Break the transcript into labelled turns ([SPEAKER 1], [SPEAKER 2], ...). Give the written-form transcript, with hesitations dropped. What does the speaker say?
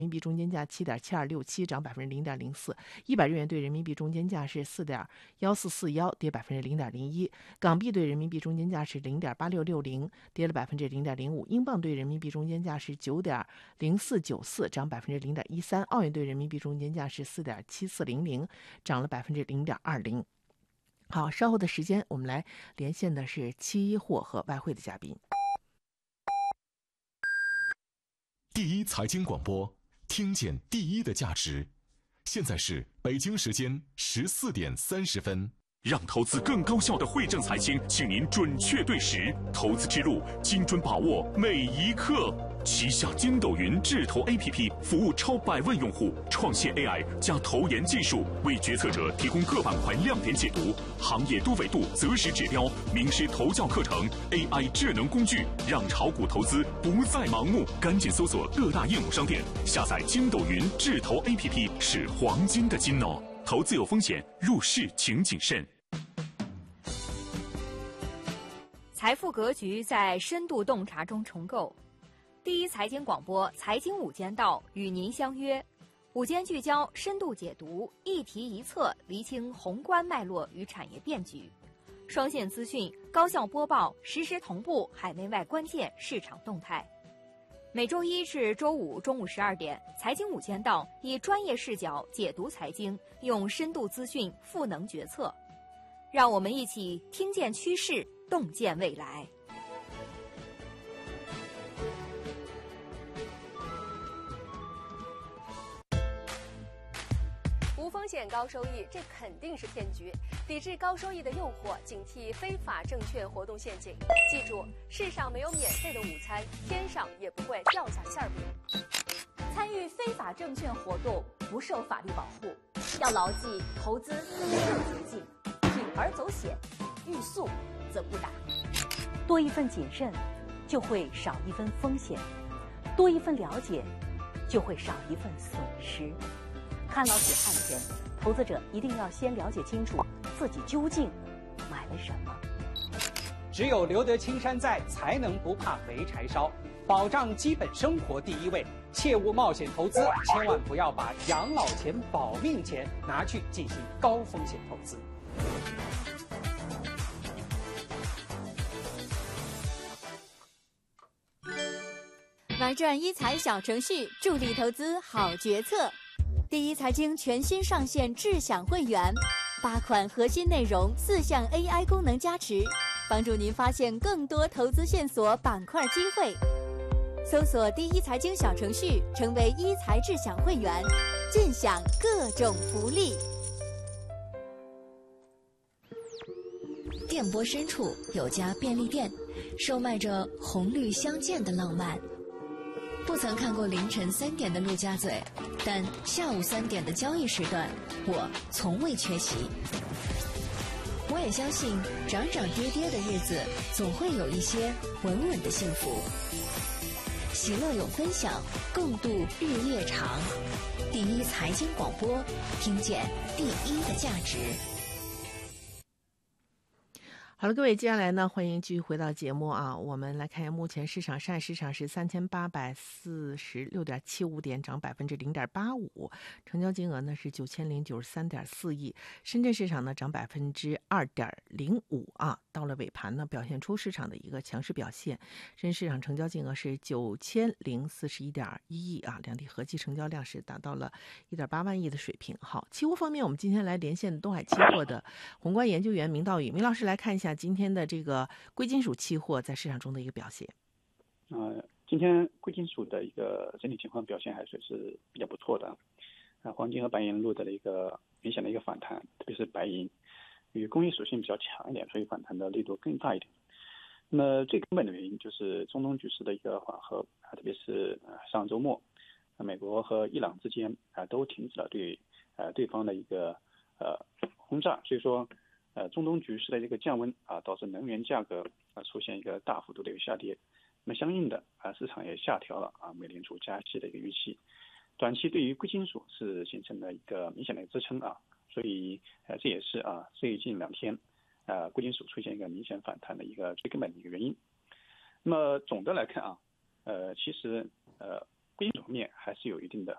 [SPEAKER 1] 民币中间价7.7267，涨0.04%；100日元对人民币中间价是4.1441，跌0.01%；港币对人民币中间价是0.8660，跌了0.05%；英镑对人民币中间价是9.0494，涨0.13%；澳元对人民币中间价是4.7400，涨了0.20%。好，稍后的时间我们来连线的是期货和外汇的嘉宾。
[SPEAKER 2] 第一财经广播，听见第一的价值。现在是北京时间14:30。
[SPEAKER 3] 让投资更高效的惠正财经，请您准确对时，投资之路精准把握每一刻。旗下筋斗云智投 APP 服务超100万用户，创新 AI 加投研技术，为决策者提供各板块亮点解读、行业多维度择时指标、名师投教课程、AI 智能工具，让炒股投资不再盲目。赶紧搜索各大应用商店，下载筋斗云智投 APP， 是黄金的金哦。投资有风险，入市请谨慎。
[SPEAKER 4] 财富格局在深度洞察中重构。第一财经广播财经午间道与您相约，午间聚焦，深度解读，一题一策，厘清宏观脉络与产业变局，双线资讯，高效播报，实时同步海内外关键市场动态。每周一至周五中午12点，财经午间道以专业视角解读财经，用深度资讯赋能决策，让我们一起听见趋势，洞见未来。
[SPEAKER 5] 无风险高收益，这肯定是骗局。抵制高收益的诱惑，警惕非法证券活动陷阱。记住，世上没有免费的午餐，天上也不会掉下馅饼。
[SPEAKER 6] 参与非法证券活动不受法律保护，要牢记投资没有捷径，铤而走险，欲速则不达。
[SPEAKER 7] 多一份谨慎，就会少一分风险；多一份了解，就会少一份损失。看牢且看钱，投资者一定要先了解清楚自己究竟买了什么。
[SPEAKER 8] 只有留得青山在，才能不怕没柴烧。保障基本生活第一位，切勿冒险投资，千万不要把养老钱、保命钱拿去进行高风险投资。
[SPEAKER 9] 玩转一财小程序，助力投资好决策。第一财经全新上线智享会员，8款核心内容，4项 AI 功能加持，帮助您发现更多投资线索、板块机会。搜索第一财经小程序，成为一财智享会员，尽享各种福利。
[SPEAKER 10] 电波深处有家便利店，售卖着红绿相间的浪漫。不曾看过凌晨3点的陆家嘴，但下午3点的交易时段，我从未缺席。我也相信，涨涨跌跌的日子，总会有一些稳稳的幸福。喜乐有分享，共度日夜长。第一财经广播，听见第一的价值。
[SPEAKER 1] 好了，各位，接下来呢，欢迎继续回到节目啊。我们来看一下目前市场，上海市场是3846.75点，涨0.85%，成交金额呢是9093.4亿。深圳市场呢涨2.05%啊。到了尾盘呢，表现出市场的一个强势表现。深圳市场成交金额是9041.1亿啊，两地合计成交量是达到了1.8万亿的水平。好，期货方面，我们今天来连线东海期货的宏观研究员明道宇，明老师来看一下今天的这个贵金属期货在市场中的一个表现。
[SPEAKER 11] 今天贵金属的一个整体情况表现还是比较不错的。黄金和白银录得了一个明显的一个反弹，特别是白银，与工业属性比较强一点，所以反弹的力度更大一点。那么最根本的原因就是中东局势的一个缓和，特别是上周末，美国和伊朗之间都停止了对对方的一个轰炸，所以说中东局势的这个降温导致能源价格出现一个大幅度的一个下跌。那么相应的市场也下调了美联储加息的一个预期，短期对于贵金属是形成了一个明显的支撑所以这也是最近2天贵金属出现一个明显反弹的一个最根本的一个原因。那么总的来看其实金属面还是有一定的